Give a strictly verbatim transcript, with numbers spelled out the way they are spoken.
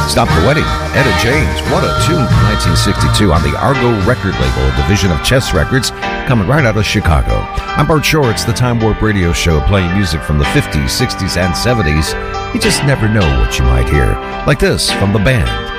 Stop the Wedding, Etta James. What a tune from nineteen sixty-two on the Argo record label, a division of Chess Records, coming right out of Chicago. I'm Bart Shore. It's the Time Warp Radio Show, playing music from the fifties, sixties, and seventies. You just never know what you might hear. Like this from The Band.